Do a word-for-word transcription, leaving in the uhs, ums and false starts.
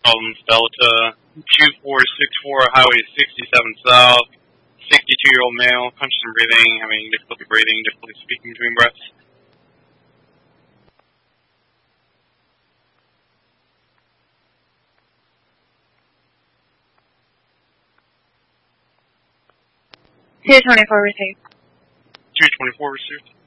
Problems Delta two four six four, Highway sixty-seven South. sixty-two-year-old male, conscious and breathing, having difficulty breathing, difficulty speaking between breaths. two twenty-four received. two twenty-four received.